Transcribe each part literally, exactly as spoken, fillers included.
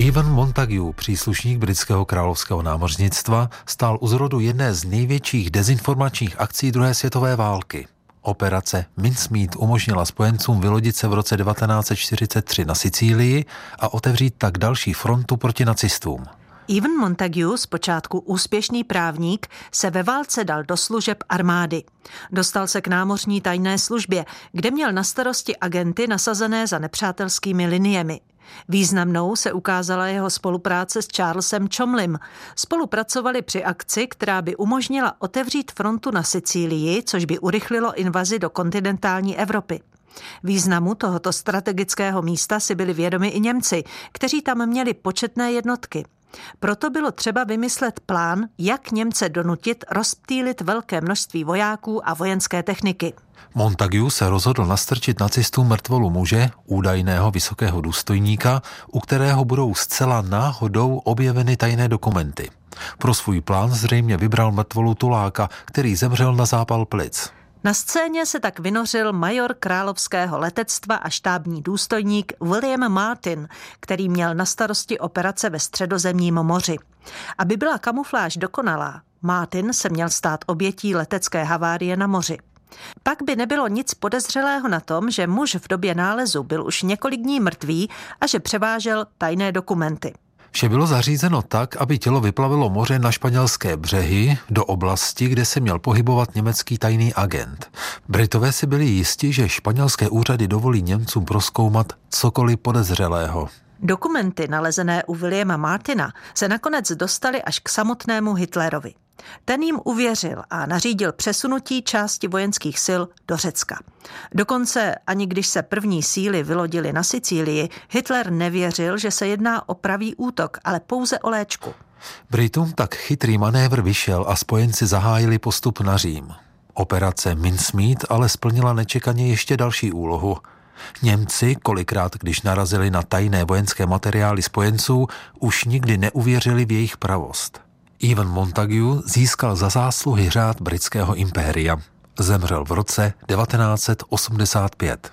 Evan Montagu, příslušník britského královského námořnictva, stál u zrodu jedné z největších dezinformačních akcí druhé světové války. Operace Mincemeat umožnila spojencům vylodit se v roce devatenáct set čtyřicet tři na Sicílii a otevřít tak další frontu proti nacistům. Evan Montagu, zpočátku úspěšný právník, se ve válce dal do služeb armády. Dostal se k námořní tajné službě, kde měl na starosti agenty nasazené za nepřátelskými liniemi. Významnou se ukázala jeho spolupráce s Charlesem Chomlym. Spolupracovali při akci, která by umožnila otevřít frontu na Sicílii, což by urychlilo invazi do kontinentální Evropy. Významu tohoto strategického místa si byli vědomi i Němci, kteří tam měli početné jednotky. Proto bylo třeba vymyslet plán, jak Němce donutit rozptýlit velké množství vojáků a vojenské techniky. Montagu se rozhodl nastrčit nacistům mrtvolu muže, údajného vysokého důstojníka, u kterého budou zcela náhodou objeveny tajné dokumenty. Pro svůj plán zřejmě vybral mrtvolu tuláka, který zemřel na zápal plic. Na scéně se tak vynořil major královského letectva a štábní důstojník William Martin, který měl na starosti operace ve Středozemním moři. Aby byla kamufláž dokonalá, Martin se měl stát obětí letecké havárie na moři. Pak by nebylo nic podezřelého na tom, že muž v době nálezu byl už několik dní mrtvý a že převážel tajné dokumenty. Vše bylo zařízeno tak, aby tělo vyplavilo moře na španělské břehy do oblasti, kde se měl pohybovat německý tajný agent. Britové si byli jisti, že španělské úřady dovolí Němcům prozkoumat cokoliv podezřelého. Dokumenty nalezené u Williama Martina se nakonec dostaly až k samotnému Hitlerovi. Ten jim uvěřil a nařídil přesunutí části vojenských sil do Řecka. Dokonce ani když se první síly vylodily na Sicílii, Hitler nevěřil, že se jedná o pravý útok, ale pouze o léčku. Britům tak chytrý manévr vyšel a spojenci zahájili postup na Řím. Operace Mincemeat ale splnila nečekaně ještě další úlohu. Němci, kolikrát když narazili na tajné vojenské materiály spojenců, už nikdy neuvěřili v jejich pravost. Evan Montagu získal za zásluhy řád britského impéria. Zemřel v roce devatenáct set osmdesát pět.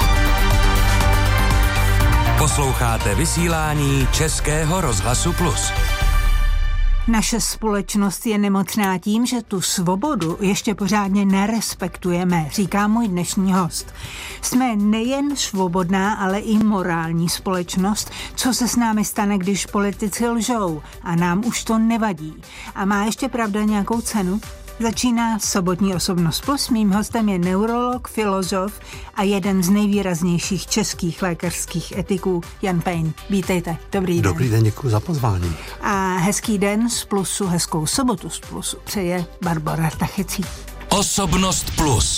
Posloucháte vysílání Českého rozhlasu Plus. Naše společnost je nemocná tím, že tu svobodu ještě pořádně nerespektujeme, říká můj dnešní host. Jsme nejen svobodná, ale i morální společnost. Co se s námi stane, když politici lžou? A nám už to nevadí. A má ještě pravda nějakou cenu? Začíná Sobotní osobnost plus. Mým hostem je neurolog, filozof a jeden z nejvýraznějších českých lékařských etiků, Jan Pejn. Vítejte, dobrý den. Dobrý den, děkuji za pozvání. A hezký den z Plusu, hezkou sobotu z Plusu přeje Barbora Tachecí. Osobnost plus.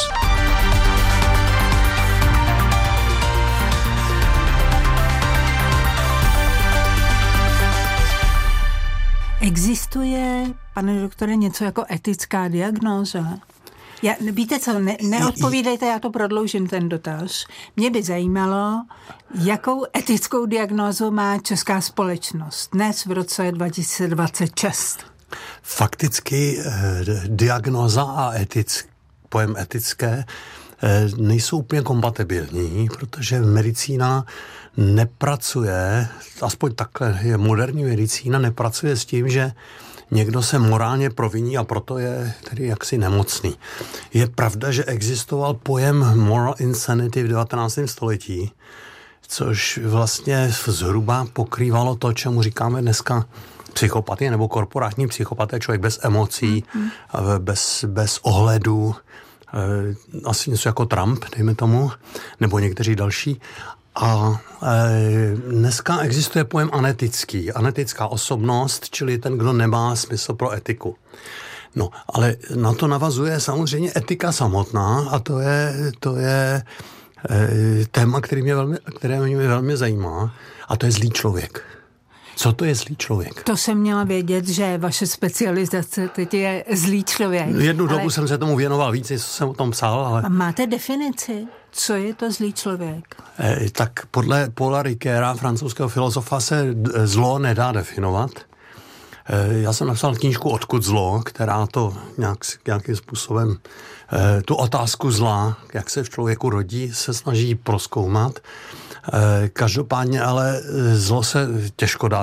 Existuje, pane doktore, něco jako etická diagnóza? Já, víte co, ne, neodpovídejte, já to prodloužím ten dotaz. Mě by zajímalo, jakou etickou diagnózu má česká společnost dnes v roce dva tisíce dvacet šest. Fakticky eh, diagnóza a etic, pojem etické eh, nejsou úplně kompatibilní, protože medicína nepracuje, aspoň takhle je moderní medicína, nepracuje s tím, že někdo se morálně proviní a proto je tedy jaksi nemocný. Je pravda, že existoval pojem moral insanity v devatenáctém století, což vlastně zhruba pokrývalo to, čemu říkáme dneska psychopatie nebo korporátní psychopatie, člověk bez emocí, mm-hmm. bez, bez ohledu, asi něco jako Trump, dejme tomu, nebo někteří další. A e, dneska existuje pojem anetický, anetická osobnost, čili ten, kdo nemá smysl pro etiku. No, ale na to navazuje samozřejmě etika samotná a to je, to je e, téma, který mě velmi, které mě velmi zajímá, a to je zlý člověk. Co to je zlý člověk? To jsem měla vědět, že vaše specializace teď je zlý člověk. Jednu ale... dobu jsem se tomu věnoval víc, co jsem o tom psal, ale... A máte definici? Co je to zlý člověk? E, tak podle Paula Ricoeura, francouzského filozofa, se zlo nedá definovat. E, já jsem napsal knížku Odkud zlo, která to nějak, nějakým způsobem e, tu otázku zla, jak se v člověku rodí, se snaží prozkoumat. E, každopádně ale zlo se těžko dá